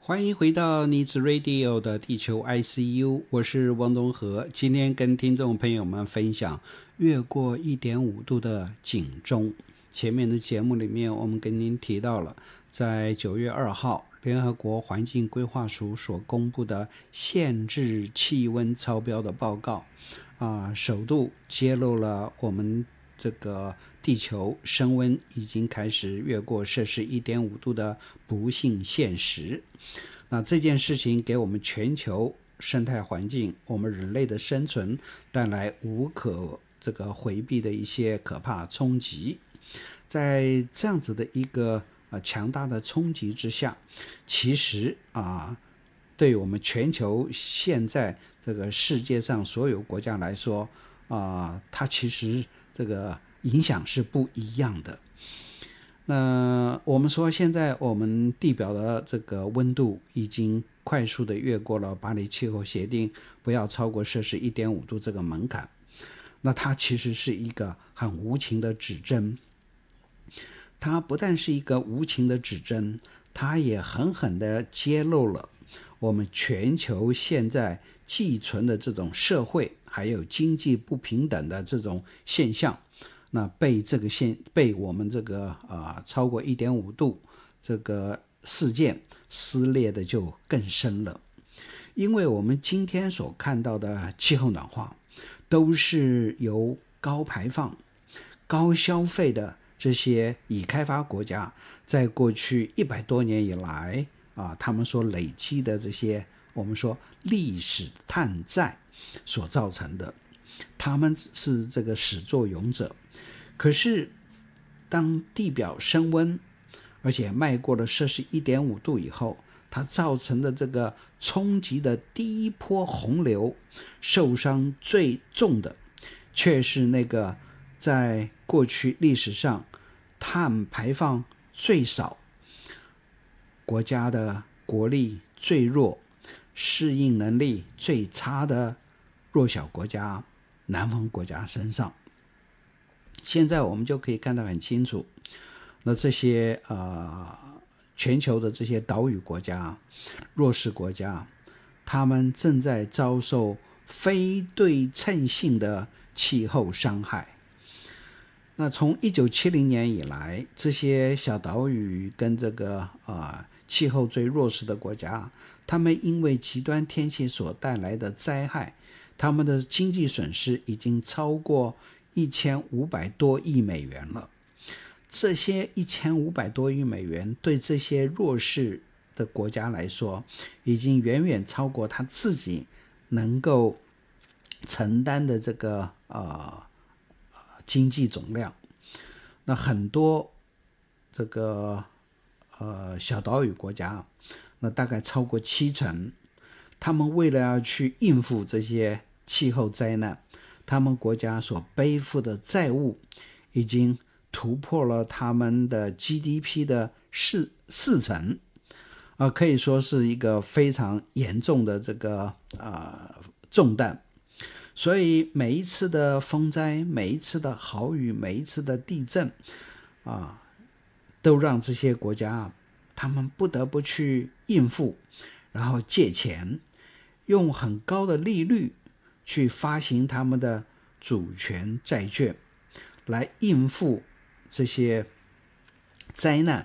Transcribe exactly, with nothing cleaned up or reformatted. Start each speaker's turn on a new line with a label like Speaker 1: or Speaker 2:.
Speaker 1: 欢迎回到尼子 Radio 的地球 I C U， 我是汪东和。今天跟听众朋友们分享越过 一点五 度的警钟。前面的节目里面我们跟您提到了，在九月二号联合国环境规划署所公布的限制气温超标的报告啊，首度揭露了我们这个地球升温已经开始越过摄氏 一点五 度的不幸现实。那这件事情给我们全球生态环境，我们人类的生存带来无可这个回避的一些可怕冲击。在这样子的一个呃强大的冲击之下，其实啊，对我们全球现在这个世界上所有国家来说啊，它其实这个影响是不一样的。那我们说现在我们地表的这个温度已经快速的越过了巴黎气候协定不要超过摄氏 一点五 度这个门槛，那它其实是一个很无情的指针。它不但是一个无情的指针，它也狠狠的揭露了我们全球现在寄存的这种社会还有经济不平等的这种现象，那被这个现被我们这个呃超过 一点五 度这个事件撕裂的就更深了。因为我们今天所看到的气候暖化都是由高排放高消费的这些已开发国家在过去一百多年以来啊，他们所累积的这些我们说历史碳债所造成的，他们是这个始作俑者。可是当地表升温而且迈过了摄氏 一点五 度以后，它造成的这个冲击的第一波洪流，受伤最重的却是那个在过去历史上碳排放最少、国家的国力最弱、适应能力最差的弱小国家南方国家身上。现在我们就可以看得很清楚，那这些呃全球的这些岛屿国家、弱势国家，他们正在遭受非对称性的气候伤害。那从一九七零年以来，这些小岛屿跟这个呃气候最弱势的国家，他们因为极端天气所带来的灾害，他们的经济损失已经超过一千五百多亿美元了。这些一千五百多亿美元对这些弱势的国家来说，已经远远超过他自己能够承担的这个呃经济总量。那很多这个呃小岛屿国家，那大概超过七成，他们为了要去应付这些气候灾难，他们国家所背负的债务已经突破了他们的 G D P 的四四成，呃，可以说是一个非常严重的这个呃重担。所以每一次的风灾，每一次的豪雨，每一次的地震啊，都让这些国家他们不得不去应付，然后借钱，用很高的利率去发行他们的主权债券，来应付这些灾难